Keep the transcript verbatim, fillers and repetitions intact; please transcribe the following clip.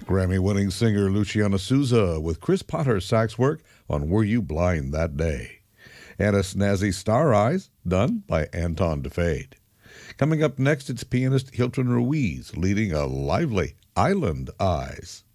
Grammy-winning singer Luciana Souza with Chris Potter sax work on Were You Blind That Day? And a snazzy Star Eyes, done by Anton DeFade. Coming up next, it's pianist Hilton Ruiz leading a lively Island Eyes.